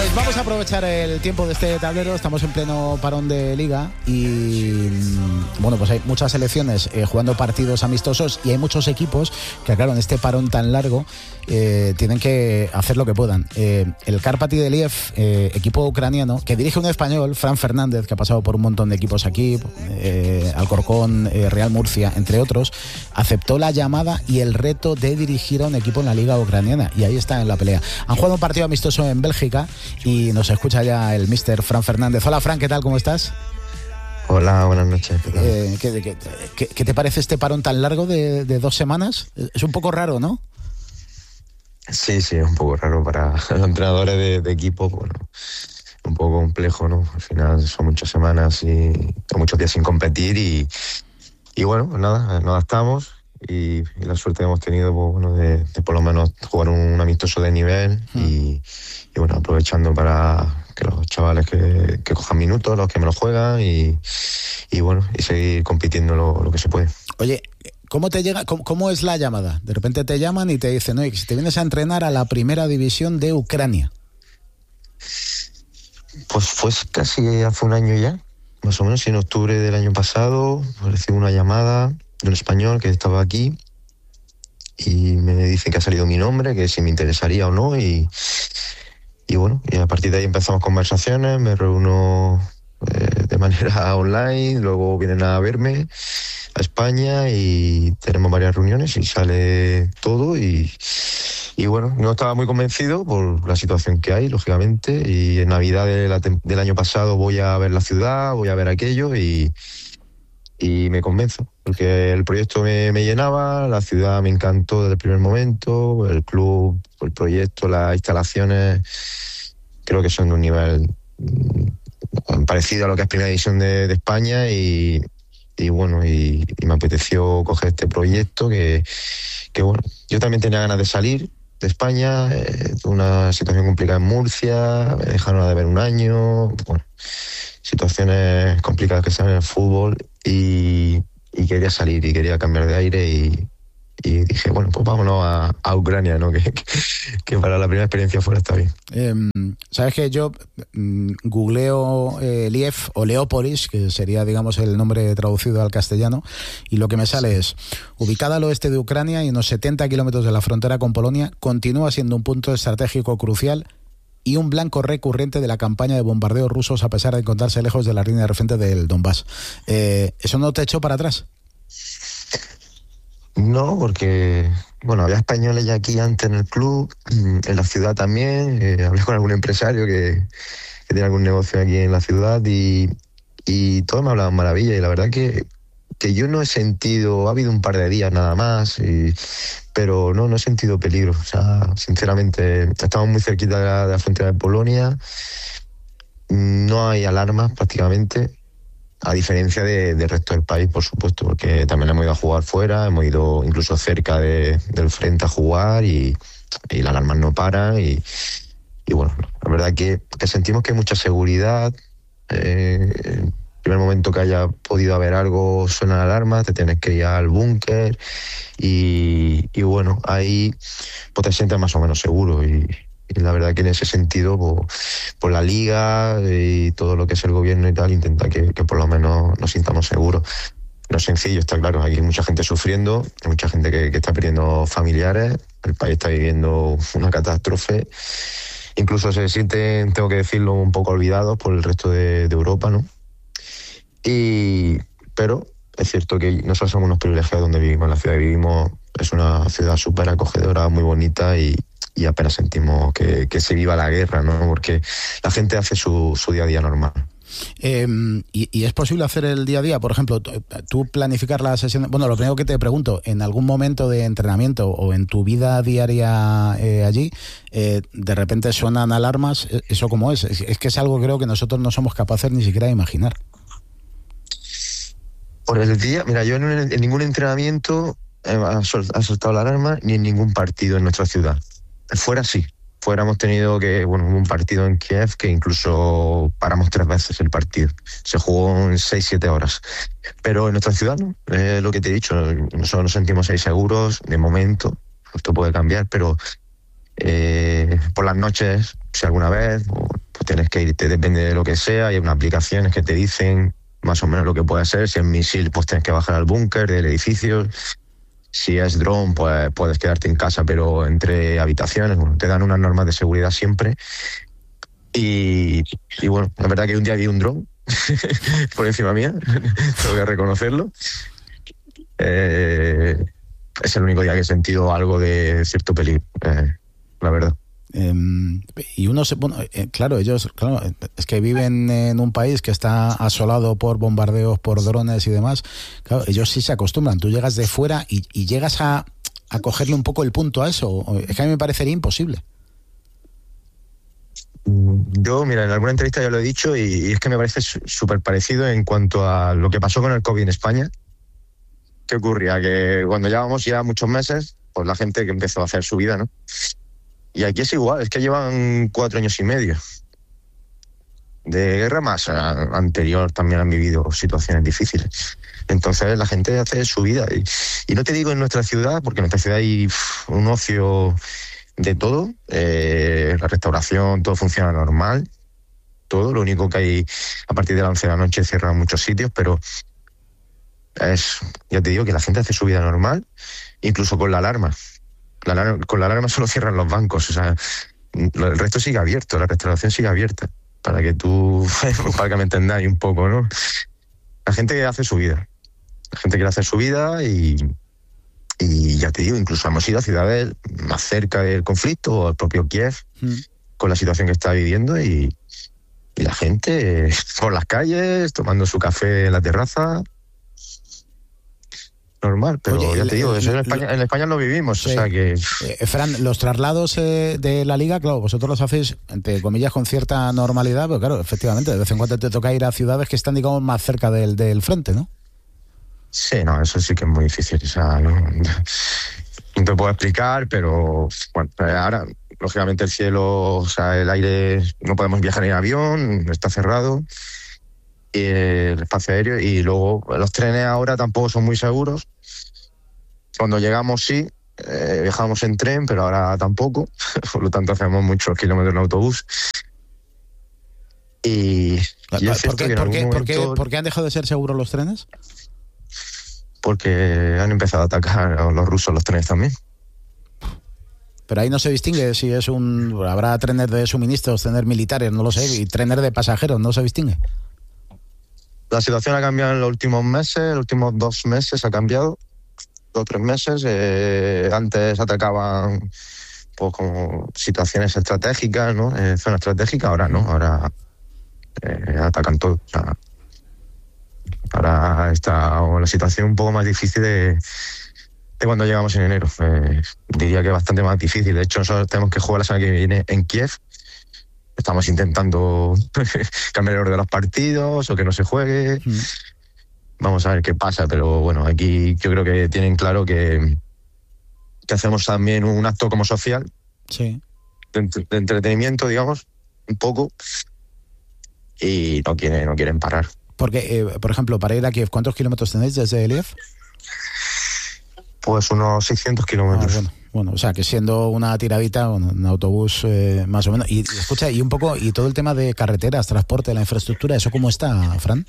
Pues vamos a aprovechar el tiempo de este tablero. Estamos en pleno parón de liga y bueno, pues hay muchas selecciones jugando partidos amistosos y hay muchos equipos que, claro, en este parón tan largo tienen que hacer lo que puedan. El Karpaty de Liev, equipo ucraniano que dirige un español, Fran Fernández, que ha pasado por un montón de equipos aquí, Alcorcón, Real Murcia, entre otros, aceptó la llamada y el reto de dirigir a un equipo en la liga ucraniana y ahí está en la pelea. Han jugado un partido amistoso en Bélgica y nos escucha ya el míster Fran Fernández. Hola, Fran, ¿qué tal? ¿Cómo estás? Hola, buenas noches. ¿Qué te parece este parón tan largo de 2 semanas? Es un poco raro, ¿no? Sí, es un poco raro para los entrenadores de equipo. Bueno, un poco complejo, ¿no? Al final son muchas semanas y muchos días sin competir y bueno, pues nada, nos adaptamos y la suerte que hemos tenido, pues, bueno, de por lo menos jugar un amistoso de nivel y bueno, aprovechando para que los chavales que cojan minutos, los que me lo juegan y bueno, y seguir compitiendo lo que se puede. Oye, ¿cómo te llega? ¿Cómo es la llamada? De repente te llaman y te dicen, oye, si te vienes a entrenar a la primera división de Ucrania. Pues fue casi hace un año ya, más o menos, en octubre del año pasado, recibí una llamada de un español que estaba aquí y me dice que ha salido mi nombre, que si me interesaría o no y bueno, y a partir de ahí empezamos conversaciones, me reúno de manera online, luego vienen a verme a España y tenemos varias reuniones y sale todo y bueno, no estaba muy convencido por la situación que hay, lógicamente, y en Navidad del año pasado voy a ver la ciudad, voy a ver aquello y me convenzo, porque el proyecto me llenaba, la ciudad me encantó desde el primer momento, el club, el proyecto, las instalaciones, creo que son de un nivel parecido a lo que es Primera División de España y bueno, y me apeteció coger este proyecto que bueno, yo también tenía ganas de salir de España, una situación complicada en Murcia, me dejaron de ver un año, bueno, situaciones complicadas que se dan en el fútbol y quería salir y quería cambiar de aire y dije, bueno, pues vámonos a Ucrania, ¿no? Que para la primera experiencia fuera está bien. Sabes que yo googleo Liev o Leópolis, que sería, digamos, el nombre traducido al castellano, y lo que me sale es: ubicada al oeste de Ucrania y unos 70 kilómetros de la frontera con Polonia, continúa siendo un punto estratégico crucial y un blanco recurrente de la campaña de bombardeos rusos, a pesar de encontrarse lejos de la línea de frente del Donbass. ¿Eso no te echó para atrás? No, porque bueno, había españoles ya aquí antes en el club, en la ciudad también, hablé con algún empresario que tiene algún negocio aquí en la ciudad y todos me hablaban maravilla y la verdad que yo no he sentido, ha habido un par de días nada más, pero no he sentido peligro, o sea, sinceramente estamos muy cerquita de la frontera de Polonia, no hay alarmas prácticamente. A diferencia del resto del país, por supuesto, porque también hemos ido a jugar fuera, hemos ido incluso cerca del frente a jugar y las alarmas no paran y bueno, la verdad que sentimos que hay mucha seguridad. En el primer momento que haya podido haber algo, suenan alarmas, te tienes que ir al búnker y bueno, ahí pues te sientes más o menos seguro y la verdad que en ese sentido, por la liga y todo lo que es el gobierno y tal, intenta que por lo menos nos sintamos seguros. No es sencillo, está claro, aquí hay mucha gente sufriendo, hay mucha gente que está perdiendo familiares, el país está viviendo una catástrofe, incluso se sienten, tengo que decirlo, un poco olvidados por el resto de Europa, ¿no? Pero es cierto que nosotros somos unos privilegiados donde vivimos, la ciudad que vivimos es una ciudad súper acogedora, muy bonita y apenas sentimos que se viva la guerra, ¿no? Porque la gente hace su día a día normal. ¿Y es posible hacer el día a día? Por ejemplo, tú planificar la sesión. Bueno, lo primero que te pregunto, ¿en algún momento de entrenamiento o en tu vida diaria allí, de repente suenan alarmas? ¿Eso cómo es? Es que es algo que creo que nosotros no somos capaces ni siquiera de imaginar. Por el día, mira, yo en ningún entrenamiento ha soltado la alarma ni en ningún partido en nuestra ciudad. Fuera sí. Fuera hemos tenido un partido en Kiev que incluso paramos 3 veces el partido. Se jugó en 6-7 horas. Pero en nuestra ciudad no. Lo que te he dicho, nosotros nos sentimos ahí seguros, de momento. Esto puede cambiar, pero por las noches, si alguna vez, pues tienes que irte, depende de lo que sea, hay unas aplicaciones que te dicen más o menos lo que puede ser. Si es misil, pues tienes que bajar al búnker del edificio. Si es dron, pues puedes quedarte en casa, pero entre habitaciones. Bueno, te dan unas normas de seguridad siempre. Y bueno, la verdad que un día vi un dron por encima mía, tengo que reconocerlo. Es el único día que he sentido algo de cierto peligro, la verdad. Y uno claro, ellos, claro, es que viven en un país que está asolado por bombardeos, por drones y demás. Claro, ellos sí se acostumbran. Tú llegas de fuera y llegas a cogerle un poco el punto a eso. Es que a mí me parecería imposible. Yo, mira, en alguna entrevista ya lo he dicho y es que me parece súper parecido en cuanto a lo que pasó con el COVID en España. ¿Qué ocurría? Que cuando llevábamos ya muchos meses, pues la gente que empezó a hacer su vida, ¿no? Y aquí es igual, es que llevan 4 años y medio de guerra, más anterior también han vivido situaciones difíciles. Entonces la gente hace su vida. Y no te digo en nuestra ciudad, porque en nuestra ciudad hay un ocio de todo, la restauración, todo funciona normal, todo. Lo único que hay, a partir de las 11 de la noche cierran muchos sitios, pero ya te digo que la gente hace su vida normal, incluso con la alarma. Con la alarma solo cierran los bancos, o sea, el resto sigue abierto, la restauración sigue abierta, para que me entendáis un poco, ¿no? La gente hace su vida, la gente quiere hacer su vida y ya te digo, incluso hemos ido a ciudades más cerca del conflicto, o al propio Kiev, con la situación que está viviendo y la gente por las calles, tomando su café en la terraza. Normal, pero oye, ya te digo, eso en España lo vivimos, sí. O sea que... Fran, los traslados de la Liga, claro, vosotros los hacéis, entre comillas, con cierta normalidad, pero claro, efectivamente, de vez en cuando te toca ir a ciudades que están, digamos, más cerca del frente, ¿no? Sí, no, eso sí que es muy difícil, o sea, no te puedo explicar, pero bueno, ahora, lógicamente el cielo, o sea, el aire, no podemos viajar en avión, está cerrado, el espacio aéreo, y luego los trenes ahora tampoco son muy seguros. Cuando llegamos sí, viajamos en tren, pero ahora tampoco, por lo tanto hacemos muchos kilómetros en autobús. ¿Por qué han dejado de ser seguros los trenes? Porque han empezado a atacar a los rusos los trenes también. Pero ahí no se distingue si es habrá trenes de suministros, trenes militares, no lo sé, y trenes de pasajeros, no se distingue. La situación ha cambiado en los últimos meses, los últimos 2 meses ha cambiado, 2 o 3 meses. Antes atacaban pues como situaciones estratégicas, ¿no? Zonas estratégicas, ahora no, ahora atacan todo. O sea, ahora está la situación un poco más difícil de cuando llegamos en enero. Diría que bastante más difícil. De hecho, nosotros tenemos que jugar la semana que viene en Kiev. Estamos intentando cambiar el orden de los partidos o que no se juegue. Vamos a ver qué pasa, pero bueno, aquí yo creo que tienen claro que hacemos también un acto como social, sí, de entretenimiento, digamos, un poco, y no quieren parar. Porque, por ejemplo, para ir a Kiev, ¿cuántos kilómetros tenéis desde Kiev? Pues unos 600 kilómetros. Bueno, o sea, que siendo una tiradita, un autobús más o menos. Y escucha, y un poco, y todo el tema de carreteras, transporte, la infraestructura, ¿eso cómo está, Fran?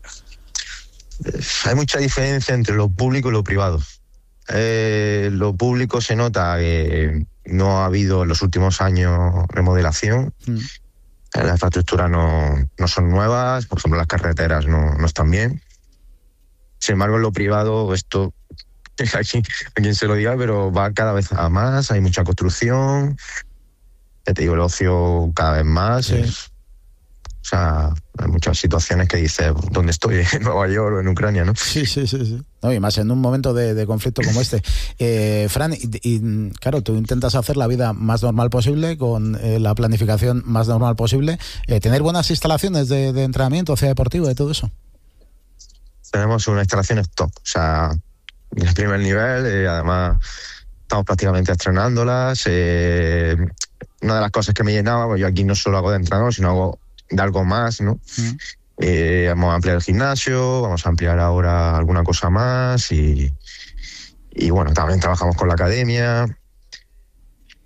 Hay mucha diferencia entre lo público y lo privado. Lo público se nota que no ha habido en los últimos años remodelación. Las infraestructuras no son nuevas, por ejemplo, las carreteras no están bien. Sin embargo, en lo privado, esto... Aquí, a quien se lo diga, pero va cada vez a más, hay mucha construcción, ya te digo, el ocio cada vez más. Sí. O sea, hay muchas situaciones que dices, ¿dónde estoy? ¿En Nueva York o en Ucrania, no? Sí. No, y más en un momento de conflicto como este. Fran, y claro, tú intentas hacer la vida más normal posible, con la planificación más normal posible, tener buenas instalaciones de entrenamiento, hacia deportivo, de todo eso. Tenemos unas instalaciones top, o sea... en el primer nivel, además estamos prácticamente estrenándolas. Una de las cosas que me llenaba, pues yo aquí no solo hago de entrenador, sino hago de algo más, ¿no? Vamos a ampliar el gimnasio, vamos a ampliar ahora alguna cosa más y bueno, también trabajamos con la academia.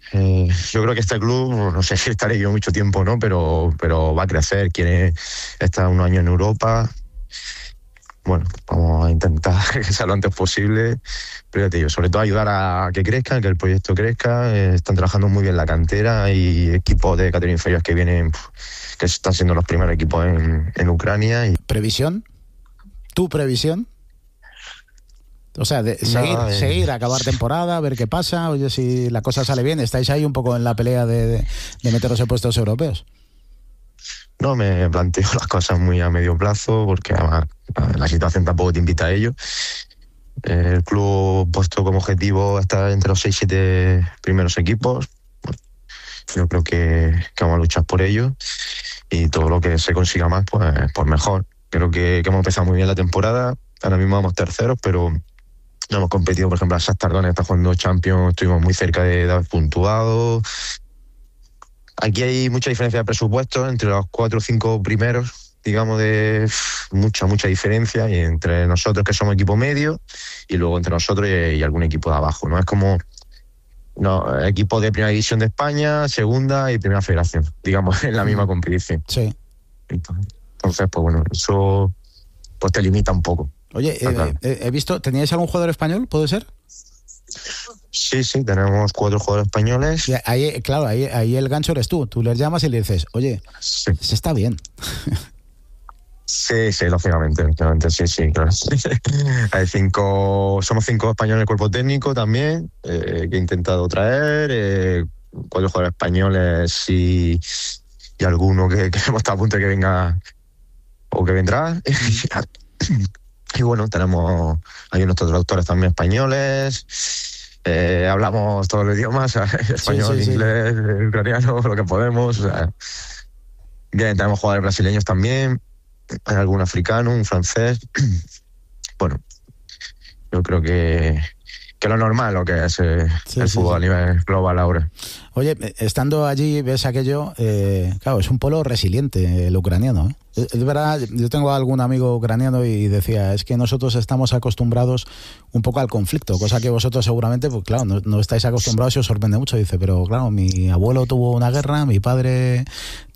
Yo creo que este club, no sé si estaré yo mucho tiempo, ¿no? Pero va a crecer, quiere estar un año en Europa. Bueno, vamos a intentar que sea lo antes posible, pero ya te digo, sobre todo ayudar a que crezca, que el proyecto crezca. Están trabajando muy bien la cantera, hay equipos de categoría inferior que vienen, que están siendo los primeros equipos en Ucrania. ¿Previsión? ¿Tu previsión? O sea, de seguir, acabar temporada, ver qué pasa. Oye, si la cosa sale bien, estáis ahí un poco en la pelea de meteros en puestos europeos. No me planteo las cosas muy a medio plazo, porque además la situación tampoco te invita a ello. El club puesto como objetivo estar entre los 6-7 primeros equipos. Yo creo que vamos a luchar por ello, y todo lo que se consiga más, pues mejor. Creo que hemos empezado muy bien la temporada. Ahora mismo vamos terceros, pero no hemos competido. Por ejemplo, a Shakhtar Donetsk está jugando Champions, estuvimos muy cerca de haber puntuado. Aquí hay mucha diferencia de presupuesto entre los 4 o 5 primeros, digamos, de mucha diferencia, y entre nosotros, que somos equipo medio, y luego entre nosotros y algún equipo de abajo, ¿no? Es como equipos de primera división de España, segunda y primera federación, digamos, en la misma competición. Sí. Entonces, pues bueno, eso pues te limita un poco. Oye, claro. He visto, ¿teníais algún jugador español, puede ser? Sí, tenemos 4 jugadores españoles. Y ahí, claro, ahí el gancho eres tú. Tú les llamas y le dices, oye, sí, se está bien. Sí, lógicamente, sí, claro. Somos 5 españoles en el cuerpo técnico también, que he intentado traer, 4 jugadores españoles y alguno que hemos estado a punto de que venga o que vendrá. Y bueno, hay nuestros traductores también españoles. Hablamos todos los idiomas, español, inglés, ucraniano, lo que podemos. O sea, bien, tenemos jugadores brasileños también, hay algún africano, un francés. Bueno, yo creo que lo normal, lo que es el fútbol a nivel global ahora. Oye, estando allí, ves aquello, claro, es un pueblo resiliente el ucraniano, ¿eh? Es verdad, yo tengo algún amigo ucraniano y decía, es que nosotros estamos acostumbrados un poco al conflicto, cosa que vosotros seguramente, pues claro, no estáis acostumbrados y os sorprende mucho. Dice, pero claro, mi abuelo tuvo una guerra, mi padre